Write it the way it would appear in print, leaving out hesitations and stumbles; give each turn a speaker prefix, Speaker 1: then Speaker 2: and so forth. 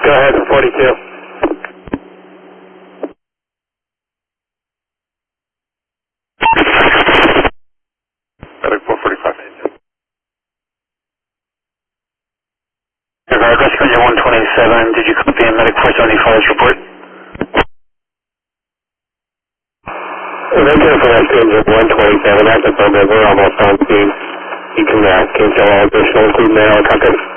Speaker 1: Go ahead, 42. Medic 445.
Speaker 2: Rescue 127, did you copy a Medic 475's report?
Speaker 1: Regular for Rescue 127, that's a program, we're almost on scene. You can cancel all additional including the helicopter.